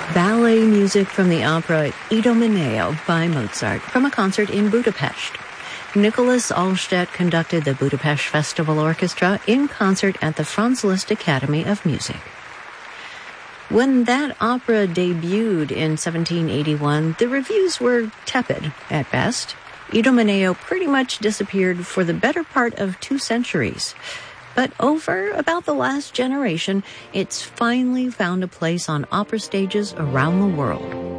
ballet music from the opera Idomeneo by Mozart from a concert in Budapest. Nicholas Allstedt conducted the Budapest Festival Orchestra in concert at the Franz Liszt Academy of Music. When that opera debuted in 1781, the reviews were tepid at best. Idomeneo pretty much disappeared for the better part of 2 centuries. But over about the last generation, it's finally found a place on opera stages around the world.